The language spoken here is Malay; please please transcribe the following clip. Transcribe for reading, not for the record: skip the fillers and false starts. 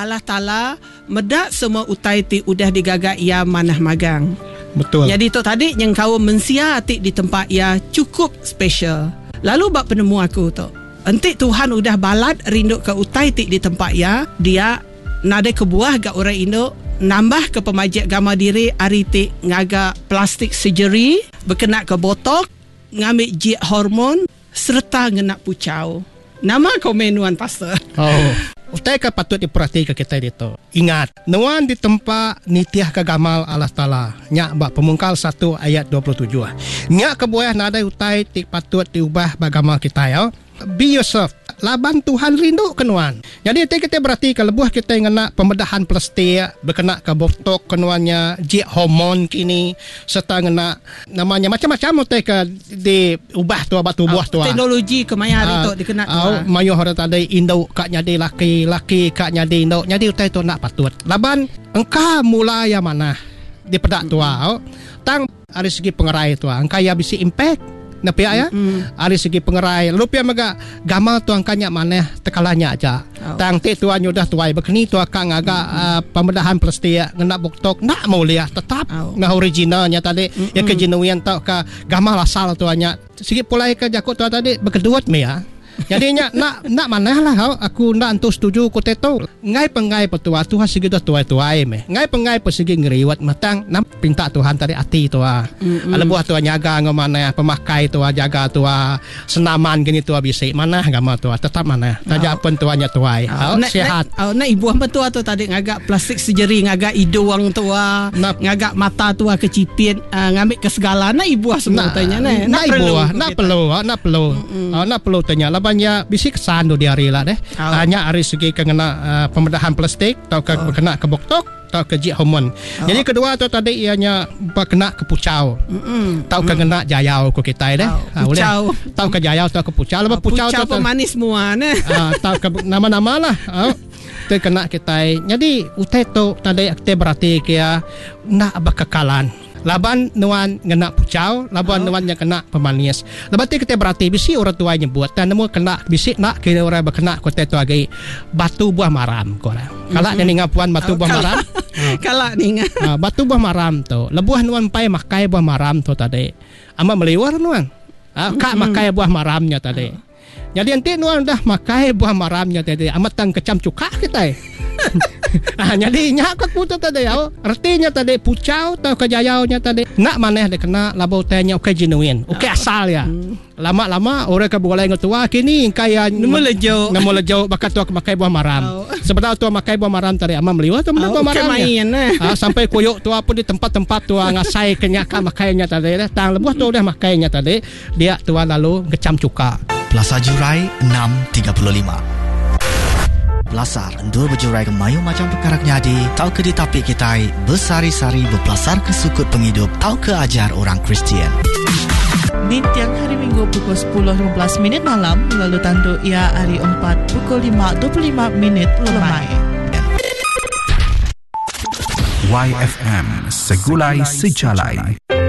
Allah Ta'ala medak semua utai ti udah digagak ia manah magang. Betul. Jadi tu tadi yang kau mensia ti di tempat ia cukup special. Lalu bab penemu aku tu, entik Tuhan udah balat rindu ke utai ti di tempat ia, dia nada kebuah ke orang Indo, nambah ke pemajik gama diri hari ti ngaga plastik surgery, berkena ke botok, ngambil jik hormon serta ngenak pucau. Nama komenuan pastor. Utai ka patut diperhatikan kita itu. Ingat, nuan di tempat nitiah kegamal Allah Ta'ala. Nyak bak Pemungkal 1 ayat 27. Nyak kebuah nada utai tik patut diubah bagamal kita ya. Be yourself. Laban Tuhan rindu kenuan. Jadi kita berarti kalau buah kita yang kena pembedahan plastik, berkena ke botok kenuannya, jik hormon kini, serta kena namanya macam-macam ke diubah tua batu buah tua. Teknologi kemaya hari tu dikena tua. Mayu hari tadi induk kak nyadi laki kak nyadi induk. Jadi utai tu nak patut. Laban engkau mulai yang mana di pedak tua. Tang dari segi pengerai tua. Engkau ya bisa impact. Napia ya, dari segi pengerai. Lupa maga gamal tu angkanya mana tekalanya aja. Tang te tuan udah tuai bekeni tu akang agak pembedahan plastik ngena buktok nak mulia tetap ngah originalnya tadi. Ya kejenuian tau ka gamal asal tuanya. Sikit pulai ke jakut tu tadi berkeduat me ya. Jadinya nak mana lah aku nak antu setuju ko teto. Ngai pengai petua Tuhan segi dah tuai me. Ngai pengai persegi ngeriwat matang nam pinta Tuhan tadi ati tu ala buah tu nyaga ngomana pemakai tu jaga tu senaman gini tu bisi mana agama tu tetap mana. Taja pun tuanya tuai. Sihat. Nak ibu hamba tu tadi ngagak plastik surgery ngagak hidung tu ngagak mata tu kecipit ngambil ke segala nak ibu semua tanya nak perlu nak perlu tanya banyak bisik kesan di hari lah deh. Hanya hari segi kena pembedahan plastik atau kena ke boktok atau ke jik hormon. Jadi kedua tu tadi ianya kena ke pucau. Tahu kena jayau ko kita deh. Pucau. Tahu ke jayau atau ke pucau. Lepas pucau tu pemanis semua ne. Tahu ke nama-nama lah. Tu kena kita. Jadi utai tu tadi kita berarti kia nak berkekalan. Laban nuan ngena pucau, laban nuan yang kena pemanis. Lepas tu kita berarti bisi orang tua nyebut dan nemu kena bisi nak kira orang berkena kota tu agi batu buah maram kora. Kalak ni ngapuan batu buah maram. Kalak ni batu buah maram tu. Lebuah nuan pai makai buah maram tu tadi. Ama meliwar nuan. Kak makai buah maramnya tadi. Jadi nanti nuan dah makai buah maramnya tadi. Amat tang kecam cuka kita. Jadi nyak aku tu tadi artinya tadi pucau atau kejayaunya tadi nak mana dia kena labau tanya oke genuine oke asal ya lama-lama orang ke boleh ngetua kini kaya nemu lejau bakat tu makai buah maram sebenarnya tu makai buah maram tadi ama meliwat tu buah maram sampai koyok tu pun di tempat-tempat tu ngasai kenyaka makainya tadi tang lebuh tu dah makainya tadi dia tu lalu ngecam cuka. Plaza Jurai 635 Belasar endul berjurai ke mayu macam perkara nyadi tau ke di tapi kita bersari-sari berpelasar ke sukut penghidup tau ke ajar orang Kristian. Di tiang hari Minggu pukul 10.15 malam lalu tandu ia hari 4 pukul 5.25 lemai. YFM Segulai Sejalai.